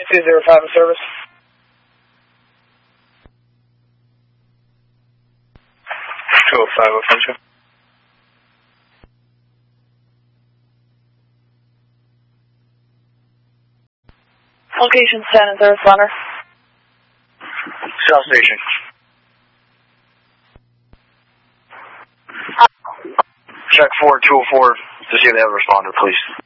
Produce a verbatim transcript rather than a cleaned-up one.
two zero five in service. two oh five, offensive. Location ten in service, runner. South Station. Check four two oh four to see if they have a responder, please.